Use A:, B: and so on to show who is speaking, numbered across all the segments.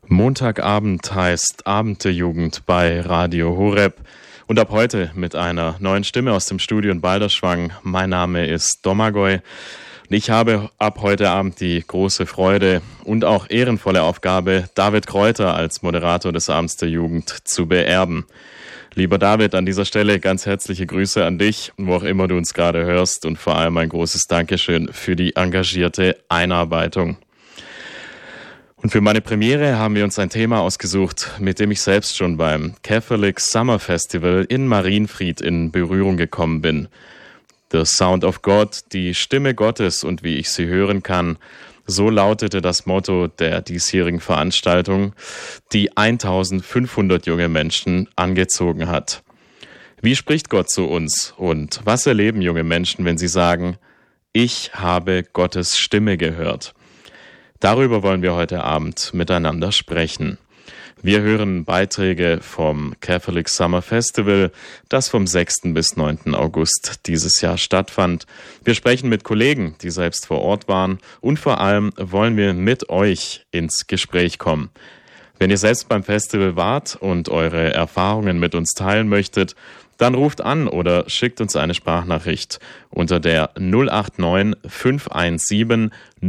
A: Montagabend heißt Abend der Jugend bei Radio Horeb und ab heute mit einer neuen Stimme aus dem Studio in Balderschwang. Mein Name ist Domagoj und ich habe ab heute Abend die große Freude und auch ehrenvolle Aufgabe, David Kräuter als Moderator des Abends der Jugend zu beerben. Lieber David, an dieser Stelle ganz herzliche Grüße an dich, wo auch immer du uns gerade hörst, und vor allem ein großes Dankeschön für die engagierte Einarbeitung. Und für meine Premiere haben wir uns ein Thema ausgesucht, mit dem ich selbst schon beim Catholic Summer Festival in Marienfried in Berührung gekommen bin. The Sound of God, die Stimme Gottes und wie ich sie hören kann, so lautete das Motto der diesjährigen Veranstaltung, die 1500 junge Menschen angezogen hat. Wie spricht Gott zu uns und was erleben junge Menschen, wenn sie sagen, ich habe Gottes Stimme gehört? Darüber wollen wir heute Abend miteinander sprechen. Wir hören Beiträge vom Catholic Summer Festival, das vom 6. bis 9. August dieses Jahr stattfand. Wir sprechen mit Kollegen, die selbst vor Ort waren, und vor allem wollen wir mit euch ins Gespräch kommen. Wenn ihr selbst beim Festival wart und eure Erfahrungen mit uns teilen möchtet, dann ruft an oder schickt uns eine Sprachnachricht unter der 089 517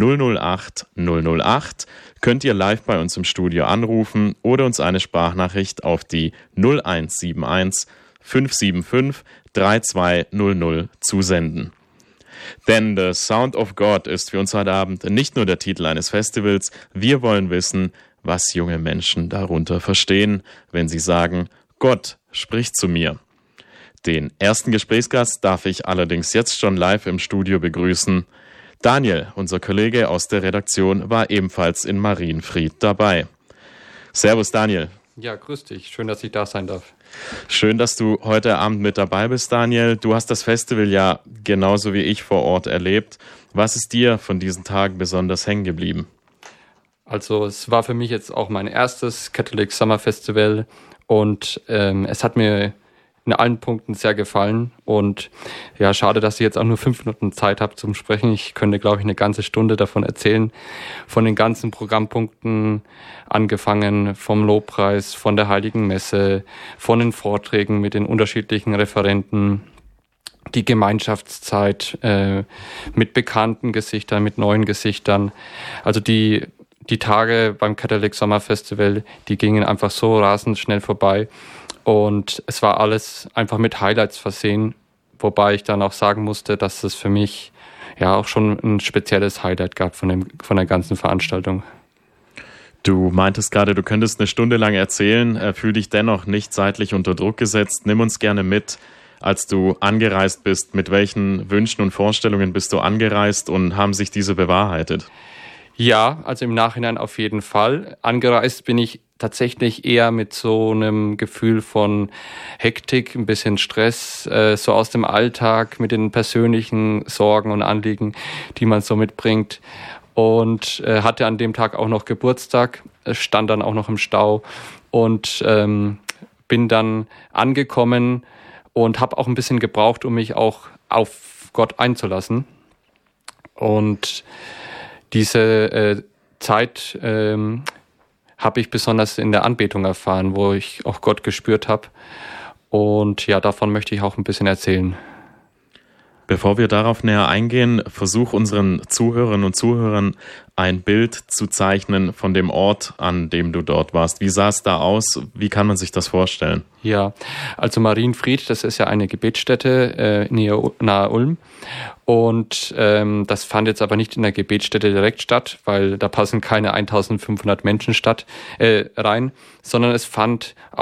A: 008 008. Könnt ihr live bei uns im Studio anrufen oder uns eine Sprachnachricht auf die 0171 575 3200 zusenden. Denn The Sound of God ist für uns heute Abend nicht nur der Titel eines Festivals. Wir wollen wissen, was junge Menschen darunter verstehen, wenn sie sagen, Gott spricht zu mir. Den ersten Gesprächsgast darf ich allerdings jetzt schon live im Studio begrüßen. Daniel, unser Kollege aus der Redaktion, war ebenfalls in Marienfried dabei. Servus Daniel.
B: Ja, grüß dich. Schön, dass ich da sein darf.
A: Schön, dass du heute Abend mit dabei bist, Daniel. Du hast das Festival ja genauso wie ich vor Ort erlebt. Was ist dir von diesen Tagen besonders hängen geblieben?
B: Also es war für mich jetzt auch mein erstes Catholic Summer Festival und es hat mir in allen Punkten sehr gefallen und ja, schade, dass ich jetzt auch nur 5 Minuten Zeit habe zum Sprechen. Ich könnte, glaube ich, eine ganze Stunde davon erzählen, von den ganzen Programmpunkten, angefangen vom Lobpreis, von der Heiligen Messe, von den Vorträgen mit den unterschiedlichen Referenten, die Gemeinschaftszeit mit bekannten Gesichtern, mit neuen Gesichtern. Also die Tage beim Catholic Summer Festival, die gingen einfach so rasend schnell vorbei. Und es war alles einfach mit Highlights versehen, wobei ich dann auch sagen musste, dass es für mich ja auch schon ein spezielles Highlight gab von der ganzen Veranstaltung.
A: Du meintest gerade, du könntest eine Stunde lang erzählen, fühl dich dennoch nicht zeitlich unter Druck gesetzt. Nimm uns gerne mit, als du angereist bist. Mit welchen Wünschen und Vorstellungen bist du angereist und haben sich diese bewahrheitet?
B: Ja, also im Nachhinein auf jeden Fall. Angereist bin ich tatsächlich eher mit so einem Gefühl von Hektik, ein bisschen Stress, so aus dem Alltag mit den persönlichen Sorgen und Anliegen, die man so mitbringt. Und hatte an dem Tag auch noch Geburtstag, stand dann auch noch im Stau und bin dann angekommen und habe auch ein bisschen gebraucht, um mich auch auf Gott einzulassen. Und diese Zeit habe ich besonders in der Anbetung erfahren, wo ich auch Gott gespürt habe. Und ja, davon möchte ich auch ein bisschen erzählen.
A: Bevor wir darauf näher eingehen, versuch unseren Zuhörerinnen und Zuhörern ein Bild zu zeichnen von dem Ort, an dem du dort warst. Wie sah es da aus? Wie kann man sich das vorstellen?
B: Ja, also Marienfried, das ist ja eine Gebetsstätte nahe Ulm. Und das fand jetzt aber nicht in der Gebetsstätte direkt statt, weil da passen keine 1500 Menschen rein, sondern es fand